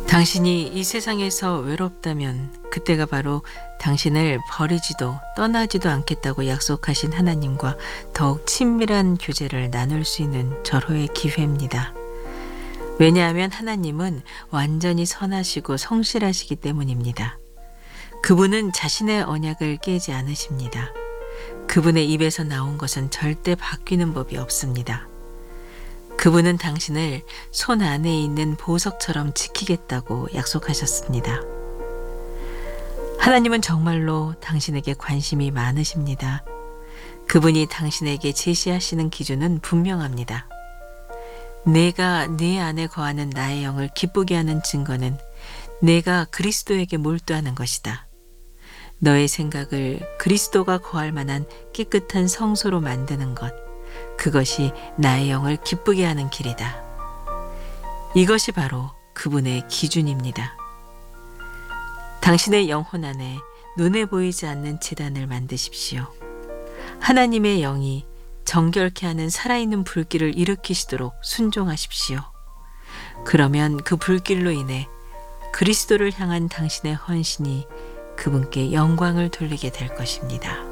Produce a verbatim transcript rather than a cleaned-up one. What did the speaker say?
당신이 이 세상에서 외롭다면 그때가 바로 당신을 버리지도 떠나지도 않겠다고 약속하신 하나님과 더욱 친밀한 교제를 나눌 수 있는 절호의 기회입니다. 왜냐하면 하나님은 완전히 선하시고 성실하시기 때문입니다. 그분은 자신의 언약을 깨지 않으십니다. 그분의 입에서 나온 것은 절대 바뀌는 법이 없습니다. 그분은 당신을 손 안에 있는 보석처럼 지키겠다고 약속하셨습니다. 하나님은 정말로 당신에게 관심이 많으십니다. 그분이 당신에게 제시하시는 기준은 분명합니다. 내가 네 안에 거하는 나의 영을 기쁘게 하는 증거는 내가 그리스도에게 몰두하는 것이다. 너의 생각을 그리스도가 거할 만한 깨끗한 성소로 만드는 것, 그것이 나의 영을 기쁘게 하는 길이다. 이것이 바로 그분의 기준입니다. 당신의 영혼 안에 눈에 보이지 않는 제단을 만드십시오. 하나님의 영이 정결케 하는 살아있는 불길을 일으키시도록 순종하십시오. 그러면 그 불길로 인해 그리스도를 향한 당신의 헌신이 그분께 영광을 돌리게 될 것입니다.